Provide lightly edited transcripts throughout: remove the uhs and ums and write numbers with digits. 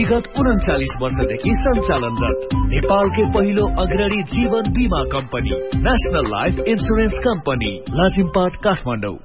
विगत 39 वर्षदेखि सञ्चालनरत नेपालकै पहिलो अग्रणी जीवन बीमा company national life insurance company Lazimpat Kathmandu.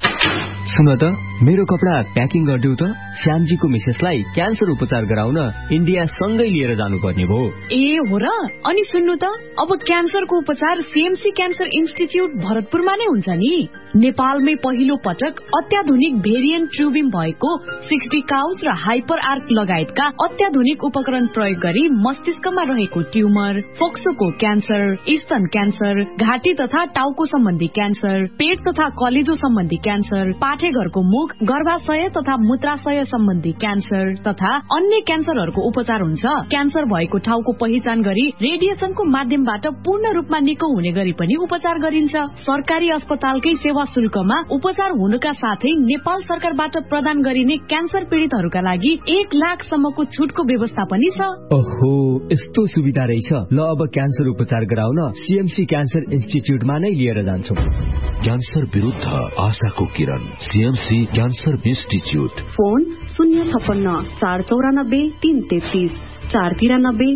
सुन त मेरो कपडा प्याकिङ गरिदेऊ त। श्यामजीको मिसेसलाई क्यान्सर उपचार गराउन इन्डिया सँगै लिएर जानुपर्ने भयो। ए हो र? अनि सुन्नु त, अब क्यान्सरको उपचार सीएमसी क्यान्सर इन्स्टिट्युट भरतपुरमा नै हुन्छ नि। नेपालमै पहिलो पटक अत्याधुनिक भेरिएन्ट ट्रुबिम भएको 60 काउस र हाइपर आर्क लगायतका अत्याधुनिक उपकरण प्रयोग गरी मस्तिष्कमा रहेको ट्युमर, फोक्सोको क्यान्सर, स्तन क्यान्सर, घाँटी तथा टाउको सम्बन्धी क्यान्सर, पेट तथा कलेजो सम्बन्धी क्यान्सर, पाठेघरको मुख, गर्भाशय तथा मूत्राशय सम्बन्धी क्यान्सर तथा अन्य क्यान्सरहरूको उपचार हुन्छ। क्यान्सर भएको ठाउँको पहिचान गरी रेडिएसनको माध्यमबाट पूर्ण रूपमा निको हुने गरी पनि उपचार गरिन्छ। सरकारी अस्पतालकै सेवा शुल्कमा उपचार हुनुका साथै नेपाल सरकारबाट प्रदान गरिने क्यान्सर पीड़ितहरूका लागि 1 लाखसम्मको छुटको व्यवस्था पनि छ। ओहो, यस्तो सुविधा रहेछ। ल अब क्यान्सर उपचार गराउन सीएमसी क्यान्सर इन्स्टिट्युटमा नै लिएर जान्छौँ। क्यान्सर विरुद्ध आशाको किरण, सीएमसी क्यान्सर इन्स्टिट्युट। फोन 056 494 333 493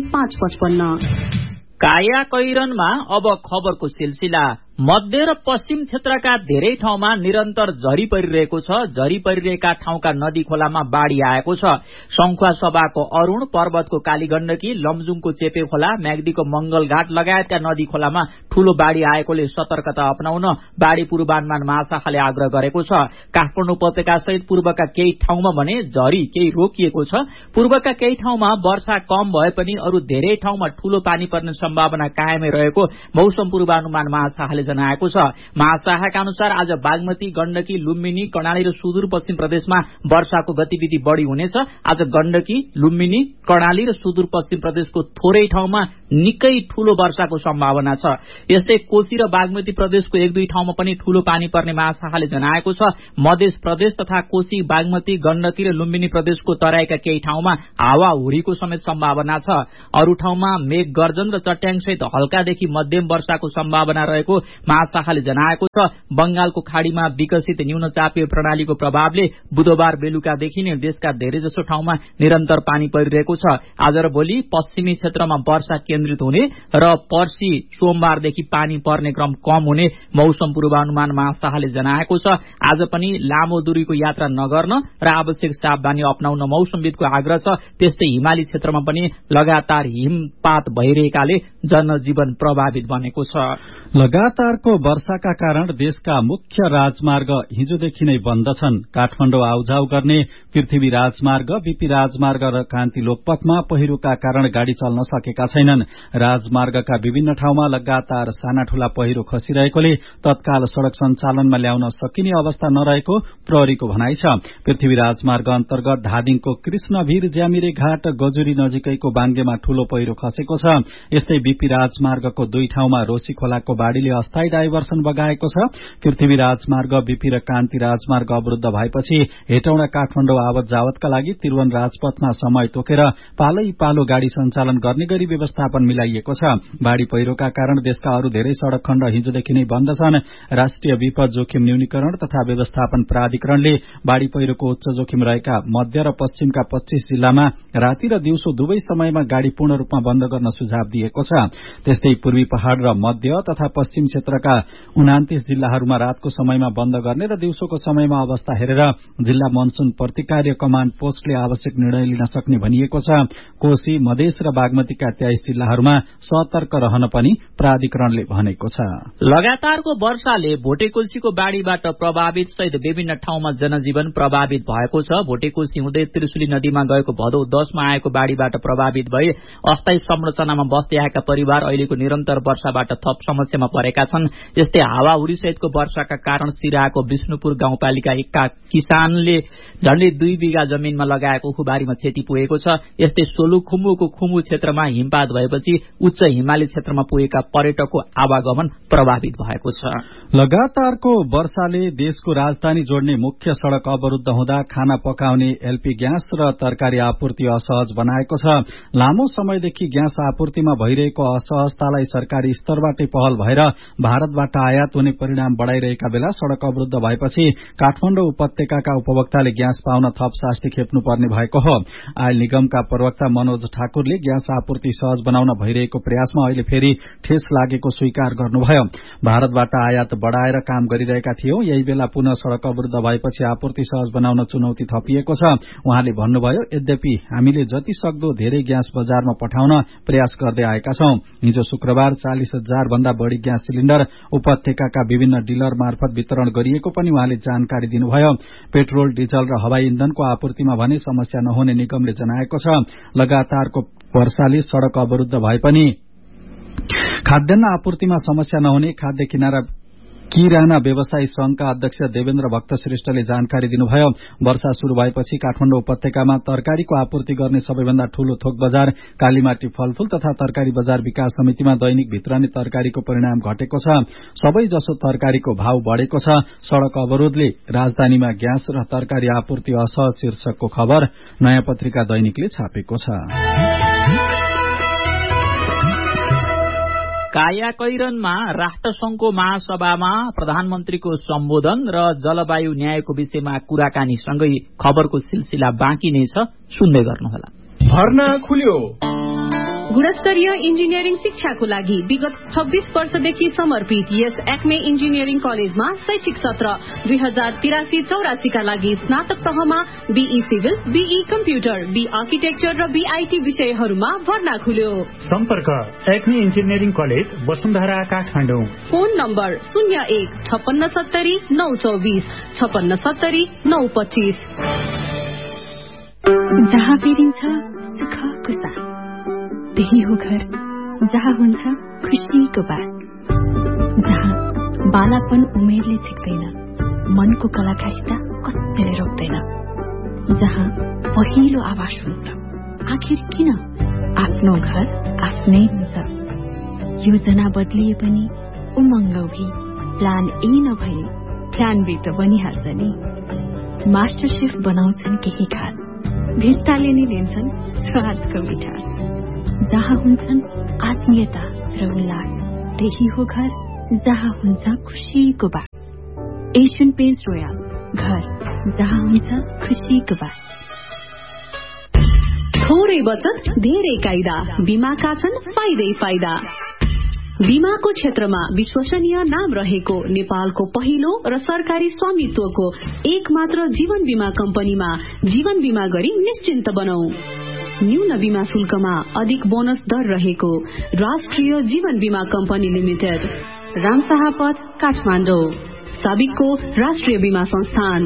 555। काया कैरनमा अब खबरको सिलसिला। मध्य र पश्चिम क्षेत्रका धेरै ठाउँमा निरन्तर झरी परिरहेको छ। झरी परिरहेका ठाउँका नदी खोलामा बाढ़ी आएको छ। संखुवा सभाको अरूण, पर्वतको कालीगण्डकी, लमजुङको चेपे खोला, म्याग्दीको मंगलघाट लगायतका नदी खोलामा ठूलो बाढ़ी आएकोले सतर्कता अपनाउन बाढ़ी पूर्वानुमान महाशाखाले आग्रह गरेको छ। काठमाडौँ उपत्यका सहित पूर्वका केही ठाउँमा भने झरी केही रोकिएको छ। पूर्वका केही ठाउँमा वर्षा कम भए पनि अरू धेरै ठाउँमा ठूलो पानी पर्ने सम्भावना कायमै रहेको मौसम पूर्वानुमान महाशाखाले जनाएको छ। महाशाखाका अनुसार आज बागमती, गण्डकी, लुम्बिनी, कर्णाली र सुदूरपश्चिम प्रदेशमा वर्षाको गतिविधि बढ़ी हुनेछ। आज गण्डकी, लुम्बिनी, कर्णाली र सुदूरपश्चिम प्रदेशको थोरै ठाउँमा निकै ठूलो वर्षाको सम्भावना छ। यस्तै कोशी र बागमती प्रदेशको 1-2 ठाउँमा पनि ठूलो पानी पर्ने महाशाखाले जनाएको छ। मध्य प्रदेश तथा कोशी, बागमती, गण्डकी र लुम्बिनी प्रदेशको तराईका केही ठाउँमा हावाहुरीको समेत सम्भावना छ। अरू ठाउँमा मेघ गर्जन र चट्याङसहित हल्कादेखि मध्यम वर्षाको सम्भावना रहेको महाशाखाले जनाएको छ। बंगालको खाड़ीमा विकसित न्यूनचापीय प्रणालीको प्रभावले बुधबार बेलुकादेखि नै देशका धेरैजसो ठाउँमा निरन्तर पानी परिरहेको छ। आज र भोलि पश्चिमी क्षेत्रमा वर्षा केन्द्रित हुने र पर्सि सोमबारदेखि पानी पर्ने क्रम कम हुने मौसम पूर्वानुमान महाशाखाले जनाएको छ। आज पनि लामो दूरीको यात्रा नगर्न र आवश्यक सावधानी अपनाउन मौसमविदको आग्रह छ। त्यस्तै हिमाली क्षेत्रमा पनि लगातार हिमपात भइरहेकाले जनजीवन प्रभावित बनेको छ। लगातारको वर्षाका कारण देशका मुख्य राजमार्ग हिजोदेखि नै बन्द छन्। काठमाडौँ आउजाउ गर्ने पृथ्वी राजमार्ग, बीपी राजमार्ग र कान्ति लोकपथमा पहिरोका कारण गाड़ी चल्न सकेका छैनन्। राजमार्गका विभिन्न ठाउँमा लगातार साना ठूला पहिरो खसिरहेकोले तत्काल सड़क सञ्चालनमा ल्याउन सकिने अवस्था नरहेको प्रहरीको भनाइ छ। पृथ्वी राजमार्ग अन्तर्गत धादिङको कृष्णवीर ज्यामिरे घाट, गजुरी नजिकैको बाङ्गेमा ठूलो पहिरो खसेको छ। यस्तै बीपी राजमार्गको 2 ठाउँमा रोशी खोलाको बाढ़ीले अस्थायी डाइभर्सन बगाएको छ। पृथ्वी राजमार्ग, बीपी र कान्ति राजमार्ग अवरुद्ध भएपछि हेटौडा काठमाडौँ आवत जावतका लागि त्रिभुवन राजपथमा समय तोकेर पालै पालो गाड़ी सञ्चालन गर्ने गरी व्यवस्थापन मिलाइएको छ। बाढ़ी पहिरोका कारण देशका अरू धेरै सड़क खण्ड हिजोदेखि नै बन्द छन्। राष्ट्रिय विपद जोखिम न्यूनीकरण तथा व्यवस्थापन प्राधिकरणले बाढ़ी पहिरोको उच्च जोखिम रहेका मध्य र पश्चिमका 25 जिल्लामा राति र दिउँसो दुवै समयमा गाड़ी पूर्ण रूपमा बन्द गर्न सुझाव दिएको छ। त्यस्तै पूर्वी पहाड़ र मध्य तथा पश्चिम क्षेत्रका 29 जिल्लाहरूमा रातको समयमा बन्द गर्ने र दिउँसोको समयमा अवस्था हेरेर जिल्ला मनसुन प्रतिकार्य कमाण्ड पोस्टले आवश्यक निर्णय लिन सक्ने भनिएको छ। कोशी, मधेस र बागमतीका 23 जिल्लाहरूमा सतर्क रहन पनि प्राधिकरणले भनेको छ। लगातारको वर्षाले भोटेकोशीको बाढ़ीबाट प्रभावित सहित विभिन्न ठाउँमा जनजीवन प्रभावित भएको छ। भोटेकोशी हुँदै त्रिशुली नदीमा गएको भदौ 10 मा आएको बाढ़ीबाट प्रभावित भए अस्थायी संरचनामा बस्दै आएका परिवार अहिलेको निरन्तर वर्षाबाट थप समस्यामा परेका छन्। यस्तै हावाहुरी सहितको वर्षाका कारण सिराहाको विष्णुपुर गाउँपालिका 1 का किसानले झण्डै 2 बिघा जमीनमा लगाएको उखुबारीमा क्षति पुगेको छ। यस्तै सोलुखुम्बुको खुम्बु क्षेत्रमा हिमपात भएपछि उच्च हिमाली क्षेत्रमा पुगेका पर्यटक सड़कको आवागमन प्रभावित भएको छ। लगातारको वर्षाले देशको राजधानी जोड्ने मुख्य सड़क अवरुद्ध हुँदा खाना पकाउने एलपी ग्यास र तरकारी आपूर्ति असहज बनाएको छ। लामो समयदेखि ग्यास आपूर्तिमा भइरहेको असहजतालाई सरकारी स्तरबाटै पहल भएर भारतबाट आयात हुने परिणाम बढ़ाइरहेका बेला सड़क अवरुद्ध भएपछि काठमाडौँ उपत्यकाका उपभोक्ताले ग्यास पाउन थप शास्ति खेप्नुपर्ने भएको हो। आयल निगमका प्रवक्ता मनोज ठाकुरले ग्यास आपूर्ति सहज बनाउन भइरहेको प्रयासमा अहिले फेरि ठेस लागेको स्वीकार गर्नुभयो। भारतबाट आयात बढ़ाएर काम गरिरहेका थियौं, यही बेला पुनः सड़क अवरुद्ध भएपछि आपूर्ति सहज बनाउन चुनौती थपिएको छ। उहाँले भन्नुभयो, यद्यपि हामीले जति सक्दो धेरै ग्यास बजारमा पठाउन प्रयास गर्दै आएका छौं। हिजो शुक्रबार 40,000 भन्दा बढ़ी ग्यास सिलिण्डर उपत्यकाका विभिन्न डिलर मार्फत वितरण गरिएको पनि उहाँले जानकारी दिनुभयो। पेट्रोल, डिजल र हवाई इन्धनको आपूर्तिमा भने समस्या नहुने निगमले जनाएको छ। लगातारको वर्षाले सड़क अवरुद्ध भए पनि खाद्यान्न आपूर्तिमा समस्या नहुने खाद्य किराना व्यवसायी संघका अध्यक्ष देवेन्द्र भक्त श्रेष्ठले जानकारी दिनुभयो। वर्षा शुरू भएपछि काठमाडौँ उपत्यकामा तरकारीको आपूर्ति गर्ने सबैभन्दा ठूलो थोक बजार कालीमाटी फलफूल तथा तरकारी बजार विकास समितिमा दैनिक भित्रने तरकारीको परिणाम घटेको छ। सबैजसो तरकारीको भाव बढ़ेको छ। सड़क अवरोधले राजधानीमा ग्यास र तरकारी आपूर्ति असहज शीर्षकको खबर नयाँ पत्रिका दैनिकले छापेको छ। कायाकैरनमा राष्ट्रसंघको महासभामा प्रधानमन्त्रीको सम्बोधन र जलवायु न्यायको विषयमा कुराकानीसँगै खबरको सिलसिला बाँकी नै छ, सुन्दै गर्नुहोला। भर्ना खुल्यो। गुणस्तरीय इन्जिनियरिङ शिक्षाको लागि विगत 26 वर्षदेखि समर्पित यस एक्मे इन्जिनियरिङ कलेजमा शैक्षिक सत्र 2083-84 का लागि स्नातक तहमा be civil, be computer, be architecture र बीआईटी विषयहरूमा भर्ना खुल्यो। सम्पर्क Acme engineering college, Vasundhara, Kathmandu. Phone number 01-5670-924, 5670-925। जहाँ फेरिन्छ सुखको साथ, त्यही हो घर जहाँ हुन्छ खुसीको बात, जहाँ बालापन उमेरले छिक्दैन, मनको कलाकारिता कतिले रोक्दैन, जहाँ पहिलो आवाज हुन्छ आखिर किन आफ्नो घर आफ्नै हुन्छ। योजना बदलिए पनि उमङ्ग उभि, प्लान ए नभए प्लान बी त बनिहाल्छ नि। मास्टर शेफ बनाउँछन् केही खास, भित्ताले नै दिन्छन् स्वादको मिठास, जहाँ हुन्छन् आत्मीयता र उल्लास, त्यही हो घर जहाँ हुन्छ खुसीको बात। एशियन पेन्ट्स रोयल, घर जहाँ हुन्छ खुसीको बात। थोरै बचत धेरै कायदा, बीमाका छन् फाइदै फाइदा। बीमाको क्षेत्रमा विश्वसनीय नाम रहेको नेपालको पहिलो र सरकारी स्वामित्वको एकमात्र जीवन बीमा कम्पनीमा जीवन बीमा गरी निश्चिन्त बनौ। न्यून बीमा शुल्कमा अधिक बोनस दर रहेको राष्ट्रिय जीवन बीमा कम्पनी लिमिटेड, रामशाहपथ, काठमाडौँ। साबिकको राष्ट्रिय बीमा संस्थान।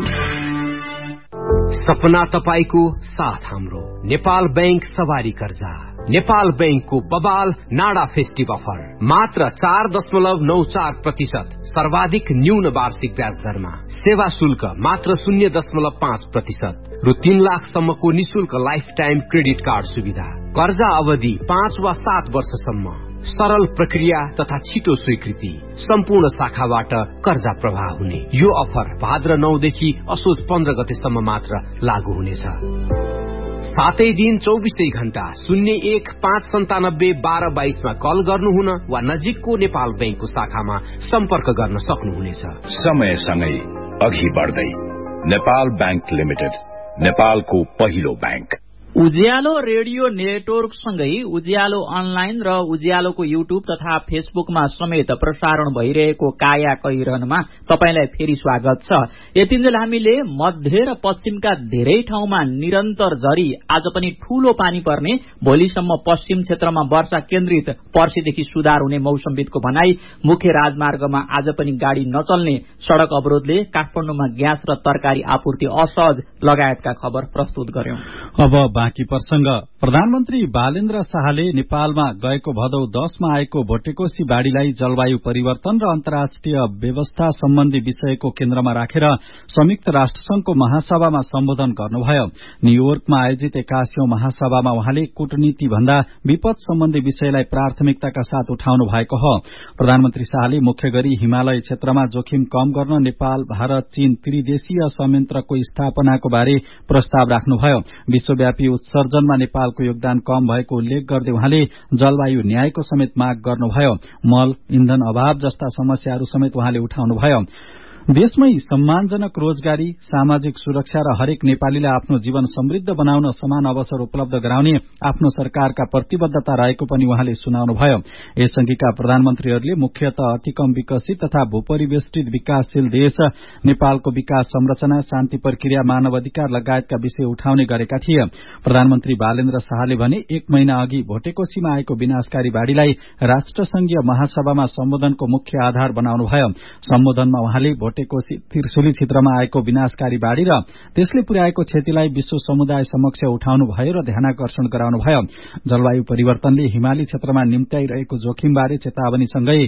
सपना तपाईको साथ हाम्रो नेपाल बैंक सवारी कर्जा। नेपाल बैंकको बबाल नाडा फेस्टिभ अफर मात्र 4.94% सर्वाधिक न्यून वार्षिक ब्याज दरमा, सेवा शुल्क मात्र 0.5% रु 3 लाखसम्मको निशुल्क लाइफ टाइम क्रेडिट कार्ड सुविधा, कर्जा अवधि 5 वा 7 वर्षसम्म, सरल प्रक्रिया तथा छिटो स्वीकृति, सम्पूर्ण शाखाबाट कर्जा प्रवाह हुने। यो अफर भाद्र 9 देखि असोज 15 गतेसम्म मात्र लागू हुनेछ। 7 दिन 24 घण्टा 01-597-1222 मा कल गर्नुहुन वा नजिकको नेपाल बैंकको शाखामा सम्पर्क गर्न सक्नुहुनेछ। समयसँगै अघि बढ्दै नेपाल बैंक लिमिटेड, नेपालको पहिलो बैंक। उज्यालो रेडियो नेटवर्क सँगै उज्यालो अनलाइन र उज्यालोको युट्युब तथा फेसबुकमा समेत प्रसारण भइरहेको काया कैरनमा तपाईलाई फेरि स्वागत छ। यतिन्जेल हामीले मध्य र पश्चिमका धेरै ठाउँमा निरन्तर झरी, आज पनि ठूलो पानी पर्ने, भोलिसम्म पश्चिम क्षेत्रमा वर्षा केन्द्रित, पर्सिदेखि सुधार हुने मौसमविदको भनाई, मुख्य राजमार्गमा आज पनि गाड़ी नचल्ने, सड़क अवरोधले काठमाडौँमा ग्यास र तरकारी आपूर्ति असहज लगायतका खबर प्रस्तुत गर्यौं। अब बाँकी प्रसंग। प्रधानमन्त्री बालेन्द्र शाहले नेपालमा गएको भदौ 10 मा आएको भोटेकोशी बाढ़ीलाई जलवायु परिवर्तन र अन्तर्राष्ट्रिय व्यवस्था सम्बन्धी विषयको केन्द्रमा राखेर संयुक्त राष्ट्रसंघको महासभामा सम्बोधन गर्नुभयो। न्यूयोर्कमा आयोजित 81औं महासभामा उहाँले कूटनीति भन्दा विपद सम्बन्धी विषयलाई प्राथमिकताका साथ उठाउनु भएको हो। प्रधानमन्त्री शाहले मुख्य गरी हिमालय क्षेत्रमा जोखिम कम गर्न नेपाल, भारत, चीन त्रिदेशीय संयन्त्रको स्थापनाको बारे प्रस्ताव राख्नुभयो। विश्वव्यापी उत्सर्जनमा नेपालको योगदान कम भएको उल्लेख गर्दै उहाँले जलवायु न्यायको समेत माग गर्नुभयो। मल, इन्धन अभाव जस्ता समस्याहरू समेत उहाँले उठाउनुभयो। देशमै सम्मानजनक रोजगारी, सामाजिक सुरक्षा र हरेक नेपालीलाई आफ्नो जीवन समृद्ध बनाउन समान अवसर उपलब्ध गराउने आफ्नो सरकारका प्रतिबद्धता रहेको पनि उहाँले सुनाउनुभयो। यसअघिका प्रधानमन्त्रीहरूले मुख्यतः अति कम विकसित तथा भूपरिवेष्टित विकासशील देश नेपालको विकास संरचना, शान्ति प्रक्रिया, मानव अधिकार लगायतका विषय उठाउने गरेका थिए। प्रधानमन्त्री बालेन्द्र शाहले भने 1 महिना अघि भोटेकोशीमा आएको विनाशकारी बाढ़ीलाई राष्ट्रसंघीय महासभामा सम्बोधनको मुख्य आधार बनाउनुभयो। सम्बोधनमा उहाँले भोटेकोशी त्रिशुली क्षेत्रमा आएको विनाशकारी बाढ़ी र त्यसले पुर्याएको क्षतिलाई विश्व समुदाय समक्ष उठाउनुभयो र ध्यानाकर्षण गराउनुभयो। जलवायु परिवर्तनले हिमाली क्षेत्रमा निम्त्याइरहेको जोखिमबारे चेतावनीसँगै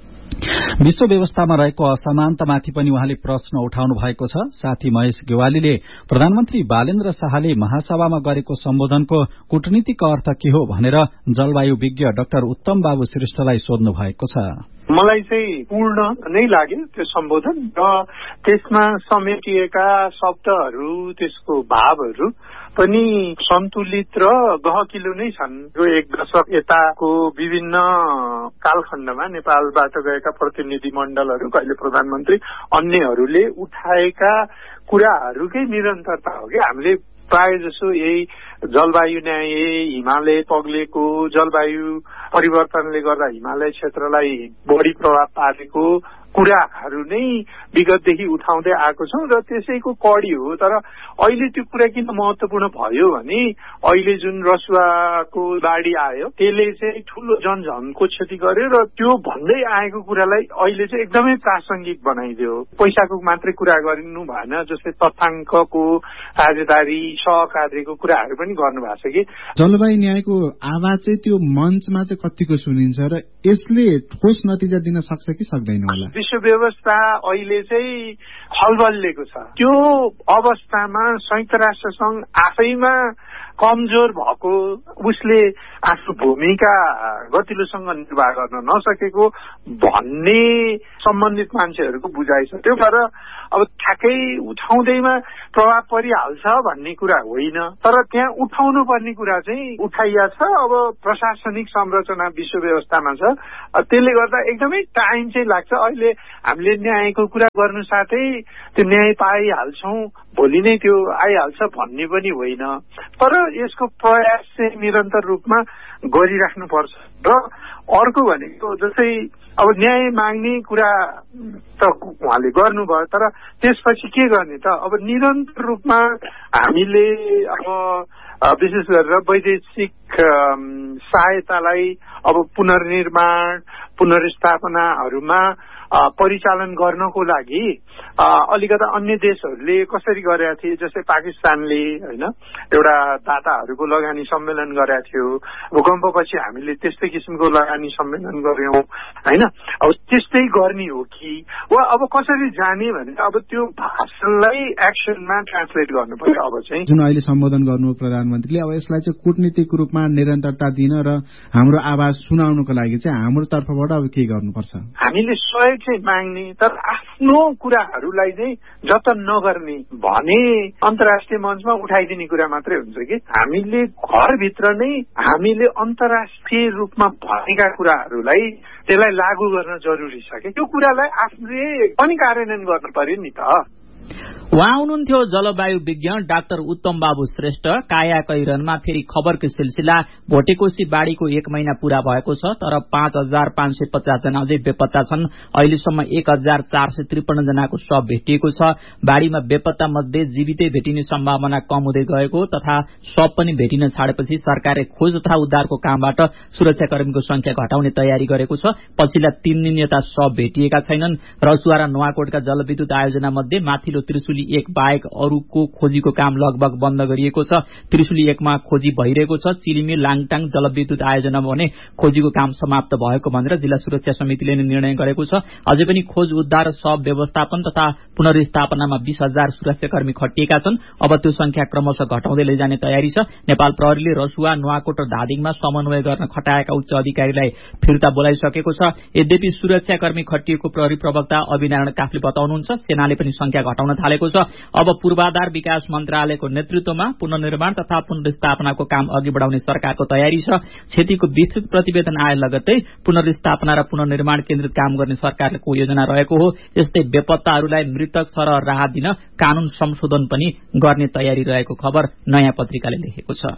विश्व व्यवस्थामा रहेको असमानतामाथि पनि उहाँले प्रश्न उठाउनु भएको छ। साथी महेश गेवालीले प्रधानमन्त्री बालेन्द्र शाहले महासभामा गरेको सम्बोधनको कूटनीतिक अर्थ के हो भनेर जलवायु विज्ञ डाक्टर उत्तम बाबु श्रेष्ठलाई सोध्नु भएको छ। मलाई चाहिँ पूर्ण नै लाग्यो त्यो सम्बोधन र त्यसमा समेटिएका शब्दहरू, त्यसको भावहरू पनि सन्तुलित र गहकिलो नै छन्। यो 1 दशक यताको विभिन्न कालखण्डमा नेपालबाट गएका प्रतिनिधि मण्डलहरू, कहिले प्रधानमन्त्री, अन्यहरूले उठाएका कुराहरूकै निरन्तरता हो कि हामीले प्राय जसो यही जलवायु न्याय, हिमालय पग्लेको, जलवायु परिवर्तनले गर्दा हिमालय क्षेत्रलाई बढी प्रभाव पारेको कुराहरू नै विगतदेखि उठाउँदै आएको छौं र त्यसैको कडी हो। तर अहिले त्यो कुरा किन महत्वपूर्ण भयो भने अहिले जुन रसुवाको बाढ़ी आयो त्यसले चाहिँ ठूलो जनधनको क्षति गर्यो र त्यो भन्दै आएको कुरालाई अहिले चाहिँ एकदमै प्रासंगिक बनाइदियो। पैसाको मात्रै कुरा गर्नु भएन, जस्तै तथ्याङ्कको, साझेदारी, सहकार्यको कुराहरू पनि गर्नु भएको छ कि जलवायु न्यायको आवाज चाहिँ त्यो मञ्चमा चाहिँ कतिको सुनिन्छ र यसले ठोस नतिजा दिन सक्छ कि सक्दैन होला? विश्व व्यवस्था अहिले चाहिँ खलबलिएको छ। त्यो अवस्थामा संयुक्त राष्ट्र संघ आफैमा कमजोर भएको, उसले आफ्नो भूमिका गतिलोसँग निर्वाह गर्न नसकेको भन्ने सम्बन्धित मान्छेहरूको बुझाइ छ। त्यो भएर अब ठ्याक्कै उठाउँदैमा प्रभाव परिहाल्छ भन्ने कुरा होइन, तर त्यहाँ उठाउनु पर्ने कुरा चाहिँ उठाइया छ। अब प्रशासनिक संरचना विश्व व्यवस्थामा छ, त्यसले गर्दा एकदमै टाइम चाहिँ लाग्छ। अहिले हामीले न्यायको कुरा गर्नु साथै त्यो न्याय पाइहाल्छौं, भोलि नै त्यो आइहाल्छ भन्ने पनि होइन, तर यसको प्रयास चाहिँ निरन्तर रूपमा गरिराख्नुपर्छ। र अर्को भनेको जस्तै अब न्याय माग्ने कुरा त उहाँले गर्नुभयो, तर त्यसपछि के गर्ने त? अब निरन्तर रूपमा हामीले अब विशेष गरेर वैदेशिक सहायतालाई अब पुनर्निर्माण, पुनर्स्थापनाहरूमा परिचालन गर्नको लागि अलिकता अन्य देशहरूले कसरी गरेका थिए, जस्तै पाकिस्तानले होइन एउटा दाताहरूको लगानी सम्मेलन गरेका थियो, भूकम्पपछि हामीले त्यस्तै किसिमको लगानी सम्मेलन गर्यौं होइन। अब त्यस्तै गर्ने हो कि वा अब कसरी जाने भने अब त्यो भाषणलाई एक्सनमा ट्रान्सलेट गर्नु पर्यो। अब चाहिँ जुन अहिले सम्बोधन गर्नु प्रधानमन्त्रीले, अब यसलाई चाहिँ कूटनीतिक रूपमा निरन्तरता दिन र हाम्रो आवाज सुनाउनको लागि चाहिँ हाम्रो तर्फबाट अब के गर्नुपर्छ? हामीले सहयोग चाहिँ माग्ने, तर आफ्नो कुराहरूलाई चाहिँ जतन नगर्ने भने अन्तर्राष्ट्रिय मञ्चमा उठाइदिने कुरा मात्रै हुन्छ कि हामीले घरभित्र नै हामीले अन्तर्राष्ट्रिय रूपमा भनेका कुराहरूलाई त्यसलाई लागू गर्न जरुरी छ कि त्यो कुरालाई आफूले पनि कार्यान्वयन गर्नु पर्यो नि त। उहाँ हुनुहुन्थ्यो जलवायु विज्ञ डाक्टर उत्तम बाबु श्रेष्ठ। काया कैरनमा फेरि खबरको सिलसिला। भोटेकोशी बाढ़ीको 1 महिना पूरा भएको छ, तर 5550 जना अझै बेपत्ता छन्। अहिलेसम्म 1453 जनाको शव भेटिएको छ। बाढ़ीमा बेपत्ता मध्ये जीवितै भेटिने सम्भावना कम हुँदै गएको तथा शव पनि भेटिन छाडेपछि सरकारले खोज तथा उद्धारको कामबाट सुरक्षाकर्मीको संख्या घटाउने तयारी गरेको छ। पछिल्ला 3 दिन यता शव भेटिएका छैनन्। रसुवा र नुवाकोटका जलविद्युत आयोजना मध्ये माथिल्लो पहिलो त्रिशुली 1 बाहेक अरूको खोजीको काम लगभग बन्द गरिएको छ। त्रिशुली 1 मा खोजी भइरहेको छ। चिलिमी लाङटाङ जलविद्युत आयोजनामा भने खोजीको काम समाप्त भएको भनेर जिल्ला सुरक्षा समितिले निर्णय गरेको छ। अझै पनि खोज उद्धार शव व्यवस्थापन तथा पुनर्स्थापनामा 20,000 सुरक्षाकर्मी खटिएका छन्। अब त्यो संख्या क्रमशः घटाउँदै लैजाने तयारी छ। नेपाल प्रहरीले रसुवा, नुवाकोट र धादिङमा समन्वय गर्न खटाएका उच्च अधिकारीलाई फिर्ता बोलाइसकेको छ। यद्यपि सुरक्षाकर्मी खटिएको प्रहरी प्रवक्ता अभिनारायण काफले बताउनुहुन्छ सेनाले पनि संख्या घटाउन थालेको छ। अब पूर्वाधार विकास मन्त्रालयको नेतृत्वमा पुनर्निर्माण तथा पुनर्स्थापनाको काम अघि बढाउने सरकारको तयारी छ। क्षतिको विस्तृत प्रतिवेदन आए लगत्तै पुनर्स्थापना र पुनर्निर्माण केन्द्रित काम गर्ने सरकारको योजना रहेको हो। यस्तै बेपत्ताहरूलाई मृतक सरह राहत दिन कानून संशोधन पनि गर्ने तयारी रहेको खबर नयाँ पत्रिकाले लेखेको छ।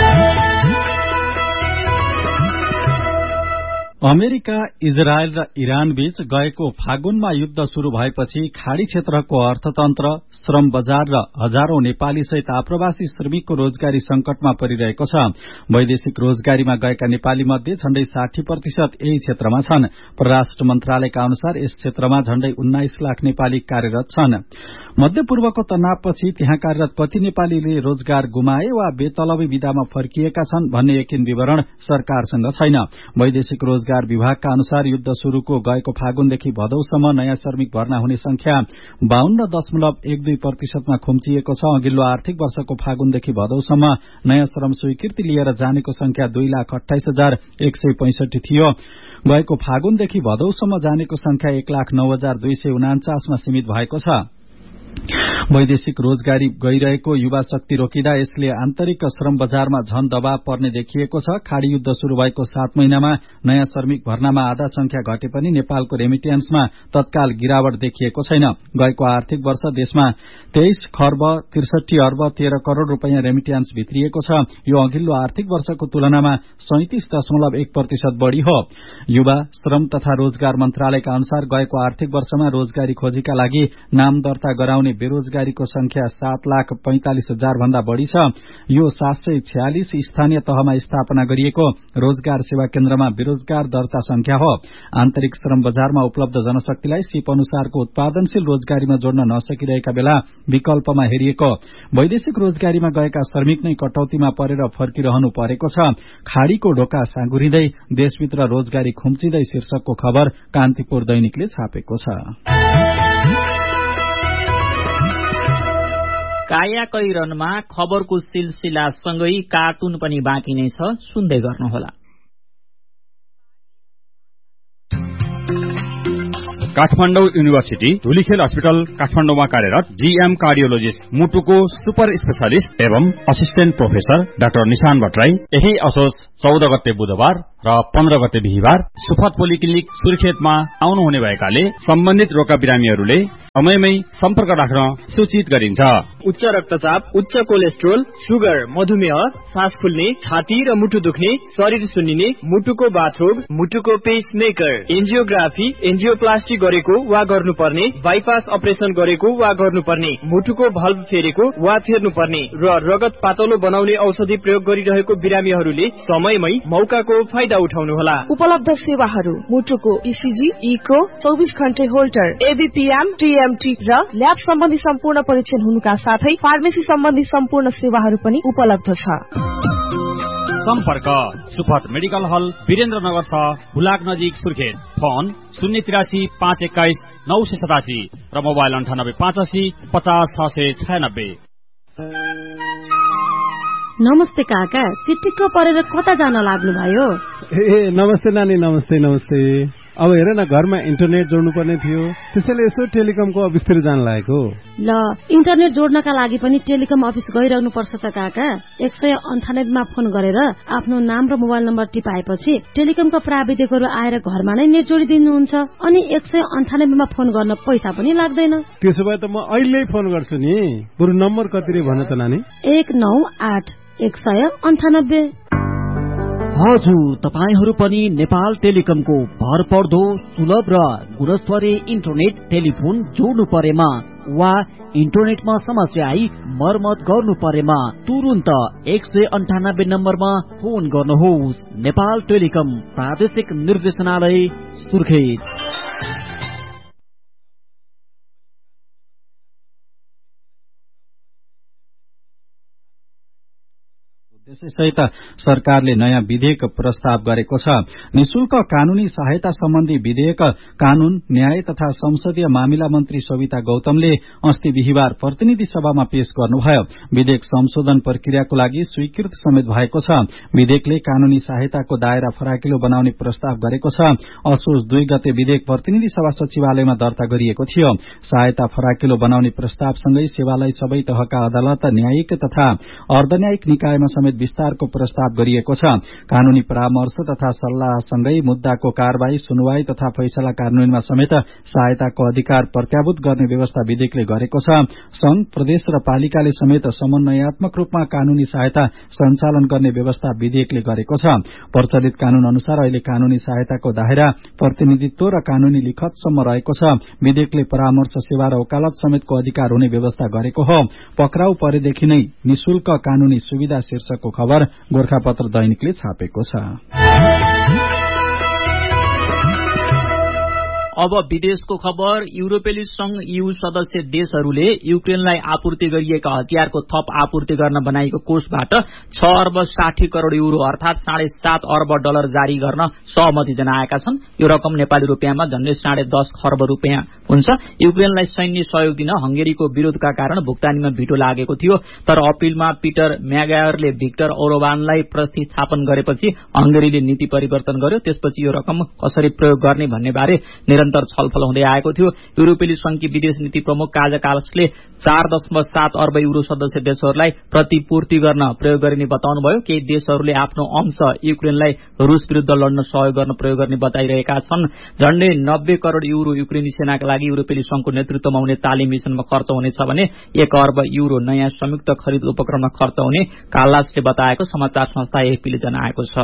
अमेरिका, इजरायल र इरान बीच गएको फागुनमा युद्ध शुरू भएपछि खाड़ी क्षेत्रको अर्थतन्त्र, श्रम बजार र हजारौं नेपाली सहित आप्रवासी श्रमिकको रोजगारी संकटमा परिरहेको छ। वैदेशिक रोजगारीमा गएका नेपाली मध्ये झण्डै 60% यही क्षेत्रमा छन्। परराष्ट्र मन्त्रालयका अनुसार यस क्षेत्रमा झण्डै 19 लाख नेपाली कार्यरत छन्। मध्यपूर्वको तनावपछि त्यहाँ कार्यरत कति नेपालीले रोजगार गुमाए वा बेतलबी विधामा फर्किएका छन् भन्ने यकिन विवरण सरकारसँग छैन। वैदेशिक रोजगार विभागका अनुसार युद्ध शुरूको गएको फागुनदेखि भदौसम्म नयाँ श्रमिक भर्ना हुने संख्या 52.12% मा खुम्चिएको छ। अघिल्लो आर्थिक वर्षको फागुनदेखि भदौसम्म नयाँ श्रम स्वीकृति लिएर जानेको संख्या 2,28,165 थियो। गएको फागुनदेखि भदौसम्म जानेको संख्या 1,09,249 मा सीमित भएको छ। वैदेशिक रोजगारी गइरहेको युवा शक्ति रोकिँदा यसले आन्तरिक श्रम बजारमा झन दबाव पर्ने देखिएको छ। खाड़ी युद्ध शुरू भएको 7 महिनामा नयाँ श्रमिक भर्नामा आधा संख्या घटे पनि नेपालको रेमिट्यान्समा तत्काल गिरावट देखिएको छैन। गएको आर्थिक वर्ष देशमा 23 खर्ब 63 अर्ब 13 करोड़ रूपियाँ रेमिट्यान्स भित्रिएको छ। यो अघिल्लो आर्थिक वर्षको तुलनामा 37.1% बढ़ी हो। युवा, श्रम तथा रोजगार मन्त्रालयका अनुसार गएको आर्थिक वर्षमा रोजगारी खोजीका लागि नाम दर्ता गराउने बेरोजगारीको संख्या 7,45,000 भन्दा बढ़ी छ। यो 746 स्थानीय तहमा स्थापना गरिएको रोजगार सेवा केन्द्रमा बेरोजगार दर्ता संख्या हो। आन्तरिक श्रम बजारमा उपलब्ध जनशक्तिलाई सिप अनुसारको उत्पादनशील रोजगारीमा जोड्न नसकिरहेका बेला विकल्पमा हेरिएको वैदेशिक रोजगारीमा गएका श्रमिक नै कटौतीमा परेर फर्किरहनु परेको छ। खाड़ीको ढोका साँगुरिँदै देशभित्र रोजगारी खुम्चिँदै शीर्षकको खबर कान्तिपुर दैनिकले छापेको छ। कायाकैरनमा खबरको सिलसिला सँगै कार्टुन पनि बाँकी नै छ, सुन्दै गर्नुहोला। काठमाडौँ युनिभर्सिटी धुलीखेल अस्पताल काठमाडौँमा कार्यरत जीएम कार्डियोलोजिस्ट मुटुको सुपर स्पेशलिस्ट एवं असिस्टेन्ट प्रोफेसर डाक्टर निशान भट्टराई यही असोज 14 गते बुधबार र 15 गते बिहिबार सुफत पोलिक्लिनिक सुर्खेतमा आउनुहुने भएकाले सम्बन्धित रोगका बिरामीहरूले समयमै सम्पर्क राख्न सूचित गरिन्छ। उच्च रक्तचाप, उच्च कोलेस्ट्रोल, सुगर, मधुमेह, सास फुल्ने, छाती र मुटु दुख्ने, शरीर सुन्निने, मुटुको बाथरोग, मुटुको पेसमेकर, एन्जियोग्राफी, एन्जियोप्लास्टी गरेको वा गर्नुपर्ने, बाइपास अपरेसन गरेको वा गर्नुपर्ने, मुटुको भल्भ फेरेको वा फेर्नुपर्ने र रगत पातलो बनाउने औषधि प्रयोग गरिरहेको बिरामीहरूले समयमै मौकाको फाइदा उठाउनुहोला। उपलब्ध सेवाहरू मुटुको इसिजी, इको, 24 घण्टे होल्टर, एबीपीएम, टीएमटी र ल्याब सम्बन्धी सम्पूर्ण परीक्षण हुनुका साथै फार्मेसी सम्बन्धी सम्पूर्ण सेवाहरू पनि उपलब्ध छ। सम्पर्क सुफत मेडिकल हल, वीरेन्द्रनगर 6, हुलाक नजिक, सुर्खेत। फोन 083 521 987 र मोबाइल 98 85 50 696। नमस्ते काका, चिट्टिक्क परेर कता जान लाग्नु भयो? नमस्ते नानी, नमस्ते। अब हेर न, घरमा इन्टरनेट जोड्नु पर्ने थियो, त्यसैले यसो टेलिकमको अफिसतिर जान लागेको। ल, इन्टरनेट जोड्नका लागि पनि टेलिकम अफिस गइरहनु पर्छ त काका। 198 मा फोन गरेर आफ्नो नाम र मोबाइल नम्बर टिपाएपछि टेलिकमका प्राविधिकहरू आएर घरमा नै नेट जोडिदिनुहुन्छ। अनि 198 मा फोन गर्न पैसा पनि लाग्दैन। त्यसो भए त म अहिले फोन गर्छु नि। बरु नम्बर कति रे भन त नानी? 198 198। हजुर, तपाईहरू पनि नेपाल टेलिकमको भरपर्दो, सुलभ र गुणस्तरीय इन्टरनेट टेलिफोन जोड्नु परेमा वा इन्टरनेटमा समस्या आई मर्मत गर्नु परेमा तुरुन्त 198 नम्बरमा फोन गर्नुहोस्। नेपाल टेलिकम, प्रादेशिक निर्देशनालय, सुर्खेत। त्यसैसहित सरकारले नयाँ विधेयक प्रस्ताव गरेको छ। निशुल्क कानूनी सहायता सम्बन्धी विधेयक कानून, न्याय तथा संसदीय मामिला मन्त्री सविता गौतमले अस्ति बिहिबार प्रतिनिधि सभामा पेश गर्नुभयो। विधेयक संशोधन प्रक्रियाको लागि स्वीकृत समेत भएको छ। विधेयकले कानूनी सहायताको दायरा फराकिलो बनाउने प्रस्ताव गरेको छ। असोज 2 गते विधेयक प्रतिनिधि सभा सचिवालयमा दर्ता गरिएको थियो। सहायता फराकिलो बनाउने प्रस्तावसँगै सेवालाई सबै तहका अदालत, न्यायिक तथा अर्धन्यायिक निकायमा समेत विस्तारको प्रस्ताव गरिएको छ। कानूनी परामर्श तथा सल्लाहसँगै मुद्दाको कारवाही, सुनवाई तथा फैसला कार्यान्वयनमा समेत सहायताको अधिकार प्रत्याभूत गर्ने व्यवस्था विधेयकले गरेको छ। संघ, प्रदेश र पालिकाले समेत समन्वयात्मक रूपमा कानूनी सहायता सञ्चालन गर्ने व्यवस्था विधेयकले गरेको छ। प्रचलित कानून अनुसार अहिले कानूनी सहायताको दायरा प्रतिनिधित्व र कानूनी लिखतसम्म रहेको छ। विधेयकले परामर्श सेवा र वकालत समेतको अधिकार हुने व्यवस्था गरेको हो। पक्राउ परेदेखि नै निशुल्क कानूनी सुविधा शीर्षकको खबर गोरखापत्र दैनिकले छापेको छ। अब विदेशको खबर। युरोपेली संघ EU सदस्य देशहरूले युक्रेनलाई आपूर्ति गरिएका हतियारको थप आपूर्ति गर्न बनाएको कोषबाट 6 अर्ब 60 करोड़ युरो अर्थात $7.5 अर्ब जारी गर्न सहमति जनाएका छन्। यो रकम नेपाली रुपियाँमा झण्डै $10.5 खर्ब रुपियाँ हुन्छ। युक्रेनलाई सैन्य सहयोग दिन हंगेरीको विरोधका कारण भुक्तानीमा भिटो लागेको थियो, तर अपीलमा पीटर म्यागायरले भिक्टर ओर्बानलाई प्रतिस्थापन गरेपछि हंगेरीले नीति परिवर्तन गर्यो। त्यसपछि यो रकम कसरी प्रयोग गर्ने भन्ने बारे निरन्तर छलफल हुँदै आएको थियो। युरोपेली संघकी विदेश नीति प्रमुख काजा कालसले 4.7 अर्ब युरो सदस्य देशहरूलाई प्रतिपूर्ति गर्न प्रयोग गरिने बताउनुभयो। केही देशहरूले आफ्नो अंश युक्रेनलाई रूस विरूद्ध लड्न सहयोग गर्न प्रयोग गर्ने बताइरहेका छन्। झण्डै 90 करोड़ युरो युक्रेनी सेनाका लागि युरोपेली संघको नेतृत्वमा हुने तालिम मिशनमा खर्च हुनेछ भने 1 अर्ब युरो नयाँ संयुक्त खरिद उपक्रममा खर्च हुने कालासले बताएको समाचार संस्था AFP ले जनाएको छ।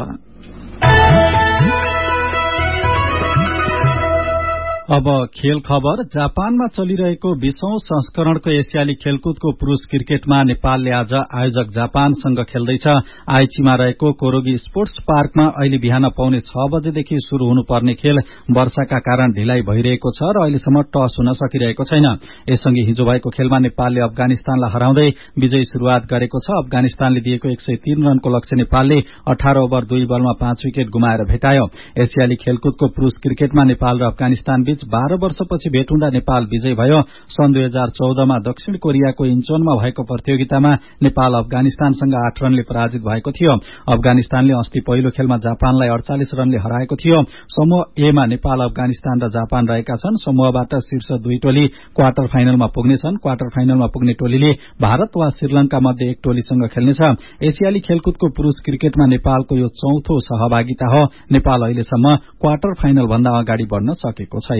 अब खेल खबर। जापानमा चलिरहेको 20औं संस्करणको एसियाली खेलकुदको पुरूष क्रिकेटमा नेपालले आज आयोजक जापानसँग खेल्दैछ। आइचीमा रहेको कोरोगी स्पोर्ट्स पार्कमा अहिले बिहान पौने 6 बजेदेखि शुरू हुनुपर्ने खेल वर्षाका कारण ढिलाइ भइरहेको छ र अहिलेसम्म टस हुन सकिरहेको छैन। यससँगै हिजो भएको खेलमा नेपालले अफगानिस्तानलाई हराउँदै विजयी शुरूआत गरेको छ। अफगानिस्तानले दिएको 103 रनको लक्ष्य नेपालले 18 ओभर 2 बलमा 5 विकेट गुमाएर भेटायो। एसियाली खेलकुदको पुरूष क्रिकेटमा नेपाल र अफगानिस्तान 12 वर्षपछि भेट हुँदा नेपाल विजयी भयो। सन् 2014 मा दक्षिण कोरियाको इन्चोनमा भएको प्रतियोगितामा नेपाल अफगानिस्तानसँग 8 रनले पराजित भएको थियो। अफगानिस्तानले अस्ति पहिलो खेलमा जापानलाई 48 रनले हराएको थियो। समूह ए मा नेपाल, अफगानिस्तान र जापान रहेका छन्। समूहबाट शीर्ष 2 टोली क्वार्टर फाइनलमा पुग्नेछन्। क्वार्टर फाइनलमा पुग्ने टोलीले भारत वा श्रीलंका मध्ये एक टोलीसँग खेल्नेछ। एसियाली खेलकुदको पुरूष क्रिकेटमा नेपालको यो चौथो सहभागिता हो। नेपाल अहिलेसम्म क्वार्टर फाइनल भन्दा अगाडि बढ्न सकेको छैन।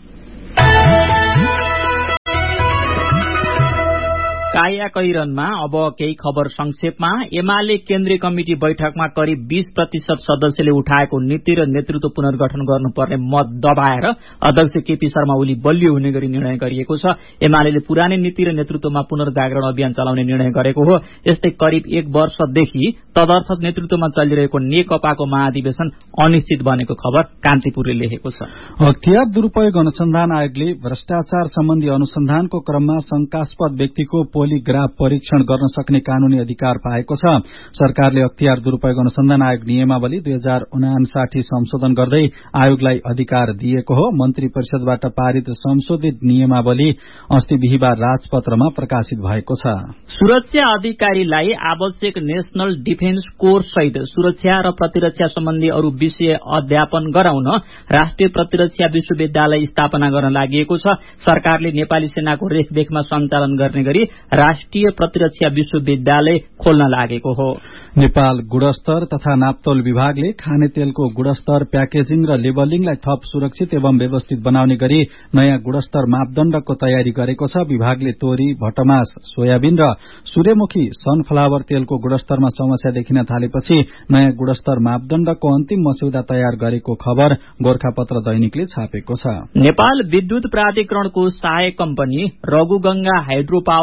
काया कैरनमा अब केही खबर संक्षेपमा। एमाले केन्द्रीय कमिटी बैठकमा करिब 20% सदस्यले उठाएको नीति र नेतृत्व पुनर्गठन गर्नुपर्ने मत दबाएर अध्यक्ष केपी शर्मा ओली बलियो हुने गरी निर्णय गरिएको छ। एमाले पुरानै नीति र नेतृत्वमा पुनर्जागरण अभियान चलाउने निर्णय गरेको हो। यस्तै करिब 1 वर्षदेखि तदर्थ नेतृत्वमा चलिरहेको नेकपाको महाधिवेशन अनिश्चित बनेको खबर कान्तिपुरले लेखेको छ। अख्तियार दुरूपयोग अनुसन्धान आयोगले भ्रष्टाचार सम्बन्धी अनुसन्धानको क्रममा शंकास्पद व्यक्तिको पोलिग्राफ परीक्षण गर्न सक्ने कानूनी अधिकार पाएको छ। सरकारले अख्तियार दुरूपयोग अनुसन्धान आयोग नियमावली 2059 संशोधन गर्दै आयोगलाई अधिकार दिएको हो। मन्त्री परिषदबाट पारित संशोधित नियमावली अस्ति बिहिबार राजपत्रमा प्रकाशित भएको छ। सुरक्षा अधिकारीलाई आवश्यक नेशनल डिफेन्स कोर सहित सुरक्षा र प्रतिरक्षा सम्बन्धी अरू विषय अध्यापन गराउन राष्ट्रिय प्रतिरक्षा विश्वविद्यालय स्थापना गर्न लागि छ। सरकारले नेपाली सेनाको रेखदेखमा सञ्चालन गर्ने गरी राष्ट्रिय प्रतिरक्षा विश्वविद्यालय खोल्न लागेको हो। नेपाल गुणस्तर तथा नाप्तोल विभागले खानेतेलको गुणस्तर, प्याकेजिङ र लेबलिङलाई थप सुरक्षित एवं व्यवस्थित बनाउने गरी नयाँ गुणस्तर मापदण्डको तयारी गरेको छ। विभागले तोरी, भटमास, सोयाबिन र सूर्यमुखी सनफ्लावर तेलको गुणस्तरमा समस्या देखिन थालेपछि नयाँ गुणस्तर मापदण्डको अन्तिम मस्यौदा तयार गरेको खबर गोरखापत्र दैनिकले छापेको छ। नेपाल विद्युत प्राधिकरणको सहायक कम्पनी रघुगंगा हाइड्रो पावर लिमिटेड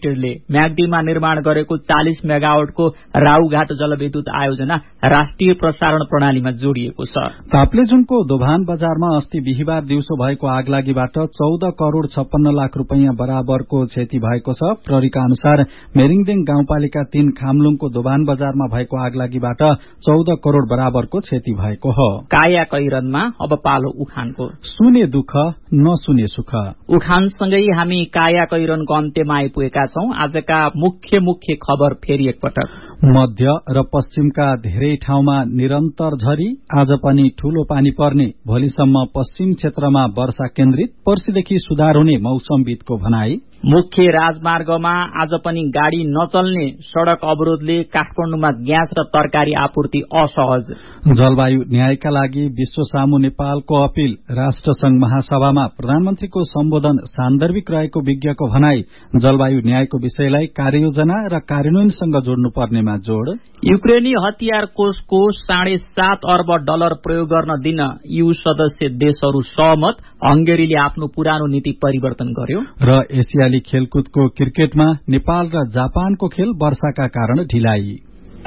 लिमिटेडले म्याग्दीमा निर्माण गरेको 40 मेगावाटको राउघाट जलविद्युत आयोजना राष्ट्रिय प्रसारण प्रणालीमा जोडिएको छ। ताप्लेजुङको दोभान बजारमा अस्ति बिहिबार दिउँसो भएको आगलागीबाट 14 करोड़ 56 लाख रुपैयाँ बराबरको क्षति भएको छ। प्रहरीका अनुसार मेरिङदेङ गाउँपालिका 3 खामलुङको दोभान बजारमा भएको आगलागीबाट 14 करोड़ बराबरको क्षति भएको हो। काया कैरनमा अब पालो उखानको। सुने दुःख नसुने सुख। उखानसँगै हामी काया कैरनको अन्त्यमा आइपुगेका छौं। आजका मुख्य खबर फेरि एकपटक। मध्य र पश्चिमका धेरै ठाउँमा निरन्तर झरी, आज पनि ठूलो पानी पर्ने। भोलिसम्म पश्चिम क्षेत्रमा वर्षा केन्द्रित, पर्सिदेखि सुधार हुने मौसमविदको भनाई। मुख्य राजमार्गमा आज पनि गाड़ी नचल्ने, सड़क अवरोधले काठमाडौँमा ग्यास र तरकारी आपूर्ति असहज। जलवायु न्यायका लागि विश्व सामु नेपालको अपील। राष्ट्रसंघ महासभामा प्रधानमन्त्रीको सम्बोधन सान्दर्भिक रहेको विज्ञको भनाई। जलवायु न्यायको विषयलाई कार्ययोजना र कार्यान्वयनसँग जोड्नुपर्नेमा जोड़। युक्रेनी हतियार कोषको $7.5 अर्ब प्रयोग गर्न दिन EU सदस्य देशहरू सहमत। हंगेरीले आफ्नो पुरानो नीति परिवर्तन गर्यो। र एसियाली खेलकुदको क्रिकेटमा नेपाल र जापानको खेल वर्षाका कारण ढिलाइ।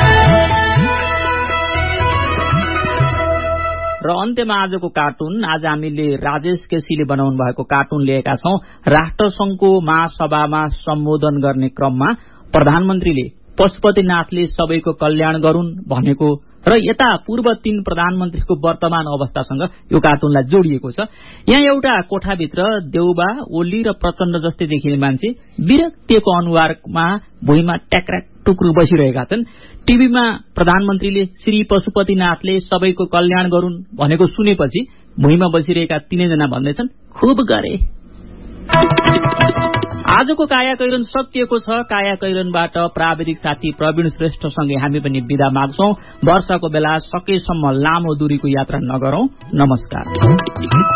र अन्त्यमा आजको कार्टुन। आज हामीले राजेश केसीले बनाउनु भएको कार्टुन लिएका छौं। राष्ट्रसंघको महासभामा सम्बोधन गर्ने क्रममा प्रधानमन्त्रीले पशुपतिनाथले सबैको कल्याण गरून् भनेको र यता पूर्व 3 प्रधानमन्त्रीको वर्तमान अवस्थासँग यो कार्टुनलाई जोडिएको छ। यहाँ एउटा कोठाभित्र देउबा, ओली र प्रचण्ड जस्तै देखिने मान्छे विरक्तिको अनुहारमा भुइँमा ट्याक्राक टुक्रु बसिरहेका छन्। टीभीमा प्रधानमन्त्रीले श्री पशुपतिनाथले सबैको कल्याण गरून् भनेको सुनेपछि भुइँमा बसिरहेका 3 जना भन्दैछन्, खुब गरे। आजको काया कैरन सकिएको छ। काया कैरनबाट प्राविधिक साथी प्रवीण श्रेष्ठसँगै हामी पनि बिदा माग्छौं। वर्षाको बेला सकेसम्म लामो दूरीको यात्रा नगरौं। नमस्कार।